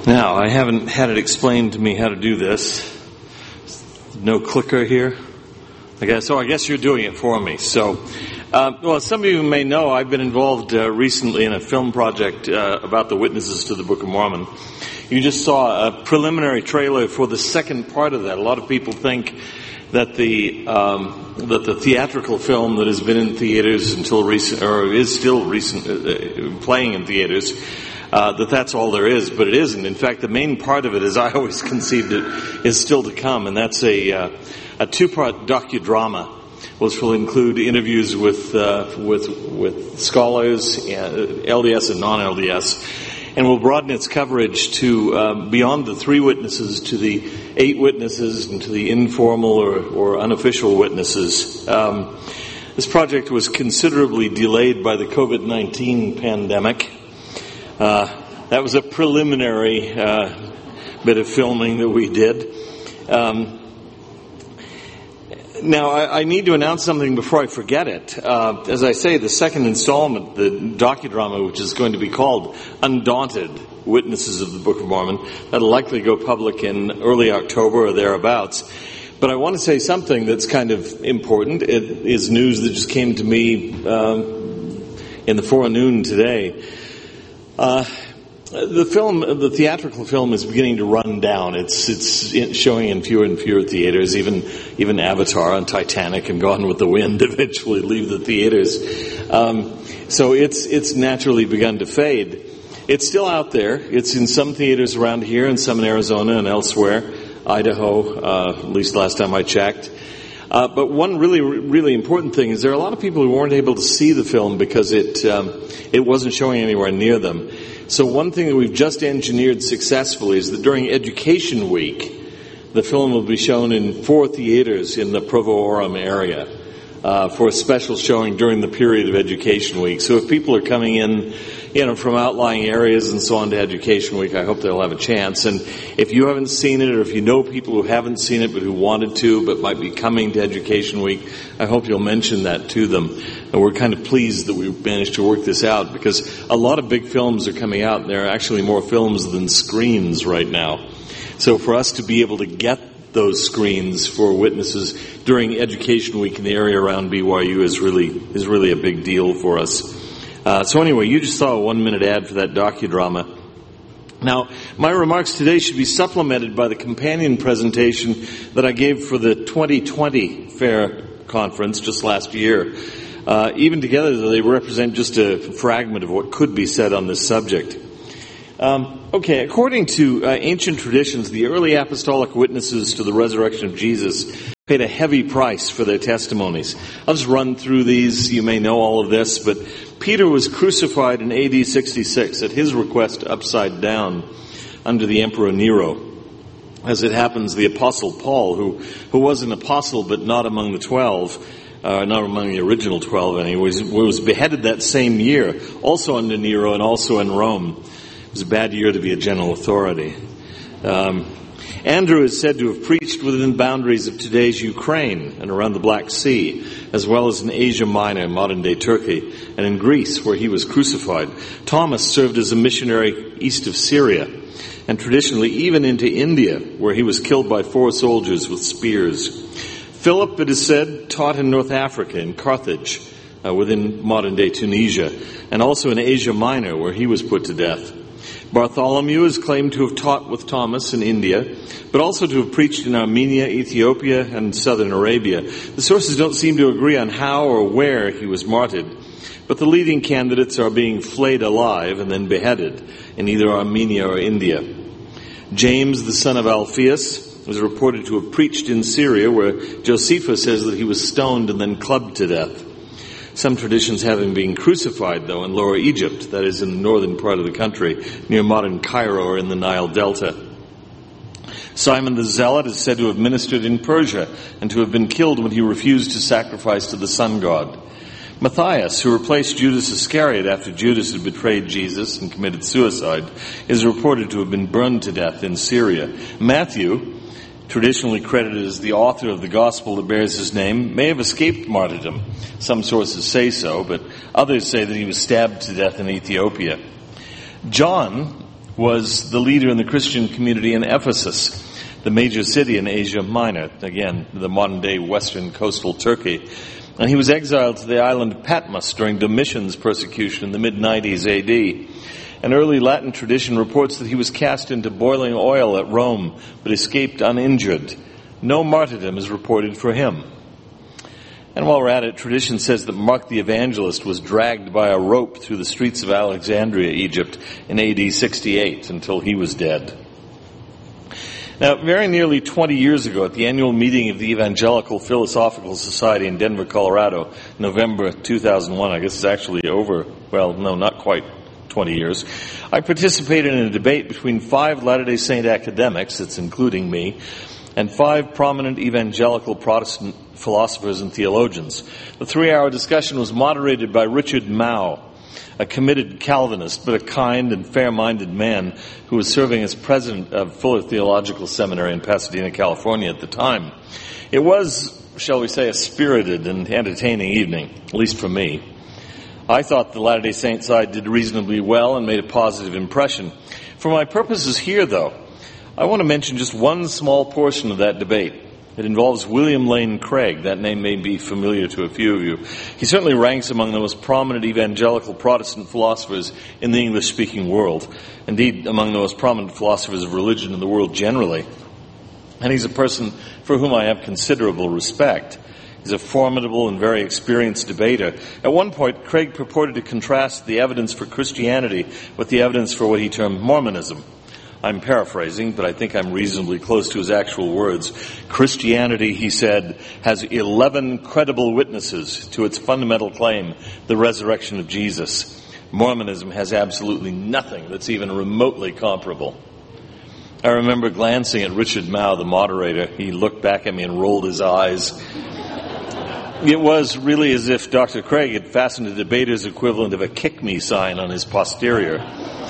Now, I haven't had it explained to me how to do this. No clicker here. I guess you're doing it for me. So, some of you may know I've been involved recently in a film project about the witnesses to the Book of Mormon. You just saw a preliminary trailer for the second part of that. A lot of people think that the theatrical film that has been in theaters until recent, or is still recent, playing in theaters, that's all there is, but it isn't. In fact, the main part of it, as I always conceived it, is still to come, and that's a two-part docudrama, which will include interviews with scholars, LDS and non-LDS, and will broaden its coverage to beyond the 3 witnesses to the 8 witnesses and to the informal or unofficial witnesses. This project was considerably delayed by the COVID-19 pandemic. That was a preliminary bit of filming that we did. Now, I need to announce something before I forget it. As I say, the second installment, the docudrama, which is going to be called Undaunted Witnesses of the Book of Mormon, that'll likely go public in early October or thereabouts. But I want to say something that's kind of important. It is news that just came to me in the forenoon today. The theatrical film is beginning to run down. It's showing in fewer and fewer theaters. Even Avatar and Titanic and Gone with the Wind eventually leave the theaters. So it's naturally begun to fade. It's still out there. It's in some theaters around here and some in Arizona and elsewhere. Idaho, at least last time I checked. But one really important thing is there are a lot of people who weren't able to see the film because it wasn't showing anywhere near them. So one thing that we've just engineered successfully is that during Education Week, the film will be shown in 4 theaters in the Provo-Orem area for a special showing during the period of Education Week. So if people are coming in, from outlying areas and so on to Education Week, I hope they'll have a chance. And if you haven't seen it, or if you know people who haven't seen it but who wanted to but might be coming to Education Week, I hope you'll mention that to them. And we're kind of pleased that we've managed to work this out, because a lot of big films are coming out, and there are actually more films than screens right now. So for us to be able to get those screens for witnesses during Education Week in the area around BYU is really a big deal for us. So anyway, you just saw a 1-minute ad for that docudrama. Now, my remarks today should be supplemented by the companion presentation that I gave for the 2020 Fair Conference just last year. Even together, they represent just a fragment of what could be said on this subject. According to ancient traditions, the early apostolic witnesses to the resurrection of Jesus paid a heavy price for their testimonies. I'll just run through these. You may know all of this, but Peter was crucified in AD 66 at his request upside down under the Emperor Nero. As it happens, the Apostle Paul, who was an apostle but not among the 12, not among the original 12 anyway, was beheaded that same year, also under Nero and also in Rome. It was a bad year to be a general authority. Andrew is said to have preached within the boundaries of today's Ukraine and around the Black Sea, as well as in Asia Minor, modern-day Turkey, and in Greece, where he was crucified. Thomas served as a missionary east of Syria, and traditionally even into India, where he was killed by 4 soldiers with spears. Philip, it is said, taught in North Africa, in Carthage, within modern-day Tunisia, and also in Asia Minor, where he was put to death. Bartholomew is claimed to have taught with Thomas in India, but also to have preached in Armenia, Ethiopia, and southern Arabia. The sources don't seem to agree on how or where he was martyred, but the leading candidates are being flayed alive and then beheaded in either Armenia or India. James, the son of Alphaeus, was reported to have preached in Syria, where Josephus says that he was stoned and then clubbed to death. Some traditions have him being crucified, though, in Lower Egypt, that is in the northern part of the country, near modern Cairo or in the Nile Delta. Simon the Zealot is said to have ministered in Persia and to have been killed when he refused to sacrifice to the sun god. Matthias, who replaced Judas Iscariot after Judas had betrayed Jesus and committed suicide, is reported to have been burned to death in Syria. Matthew, traditionally credited as the author of the gospel that bears his name, may have escaped martyrdom. Some sources say so, but others say that he was stabbed to death in Ethiopia. John was the leader in the Christian community in Ephesus, the major city in Asia Minor, again, the modern-day western coastal Turkey. And he was exiled to the island Patmos during Domitian's persecution in the mid-90s AD. An early Latin tradition reports that he was cast into boiling oil at Rome, but escaped uninjured. No martyrdom is reported for him. And while we're at it, tradition says that Mark the Evangelist was dragged by a rope through the streets of Alexandria, Egypt, in AD 68 until he was dead. Now, very nearly 20 years ago, at the annual meeting of the Evangelical Philosophical Society in Denver, Colorado, November 2001, I guess it's actually over, well, no, not quite 20 years, I participated in a debate between 5 Latter-day Saint academics, that's including me, and 5 prominent evangelical Protestant philosophers and theologians. The 3-hour discussion was moderated by Richard Mouw, a committed Calvinist, but a kind and fair-minded man who was serving as president of Fuller Theological Seminary in Pasadena, California at the time. It was, shall we say, a spirited and entertaining evening, at least for me. I thought the Latter-day Saint side did reasonably well and made a positive impression. For my purposes here, though, I want to mention just one small portion of that debate. It involves William Lane Craig. That name may be familiar to a few of you. He certainly ranks among the most prominent evangelical Protestant philosophers in the English-speaking world. Indeed, among the most prominent philosophers of religion in the world generally. And he's a person for whom I have considerable respect. He's a formidable and very experienced debater. At one point, Craig purported to contrast the evidence for Christianity with the evidence for what he termed Mormonism. I'm paraphrasing, but I think I'm reasonably close to his actual words. Christianity, he said, has 11 credible witnesses to its fundamental claim, the resurrection of Jesus. Mormonism has absolutely nothing that's even remotely comparable. I remember glancing at Richard Mouw, the moderator. He looked back at me and rolled his eyes. It was really as if Dr. Craig had fastened a debater's equivalent of a kick-me sign on his posterior.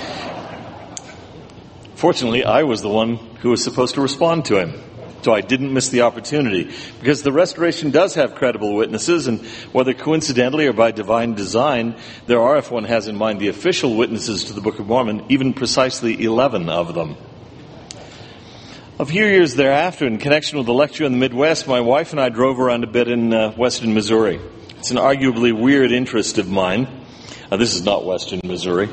Fortunately, I was the one who was supposed to respond to him, so I didn't miss the opportunity, because the restoration does have credible witnesses, and whether coincidentally or by divine design, there are, if one has in mind the official witnesses to the Book of Mormon, even precisely 11 of them. A few years thereafter, in connection with the lecture in the Midwest, my wife and I drove around a bit in western Missouri. It's an arguably weird interest of mine. This is not western Missouri.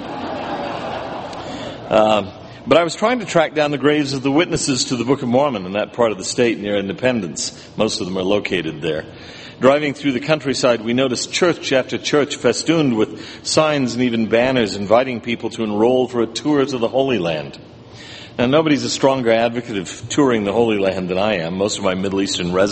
But I was trying to track down the graves of the witnesses to the Book of Mormon in that part of the state near Independence. Most of them are located there. Driving through the countryside, we noticed church after church festooned with signs and even banners inviting people to enroll for a tour to the Holy Land. Now, nobody's a stronger advocate of touring the Holy Land than I am. Most of my Middle Eastern residents